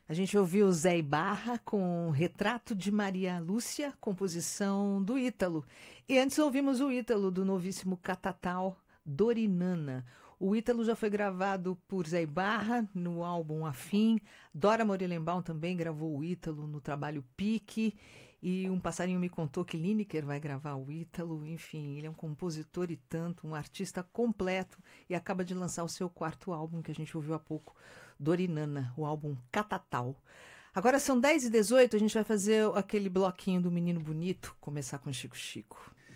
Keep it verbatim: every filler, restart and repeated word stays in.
A gente ouviu Zé Ibarra com Retrato de Maria Lúcia, composição do Ítalo. E antes ouvimos o Ítalo do novíssimo Catatal, Dorinana. O Ítalo já foi gravado por Zé Ibarra no álbum Afim. Dora Morelenbaum também gravou o Ítalo no trabalho Pique. E um passarinho me contou que Lineker vai gravar o Ítalo. Enfim, ele é um compositor e tanto, um artista completo. E acaba de lançar o seu quarto álbum, que a gente ouviu há pouco, Dorinana, o álbum Catatal. Agora são dez e dezoito, a gente vai fazer aquele bloquinho do Menino Bonito, começar com Chico Chico.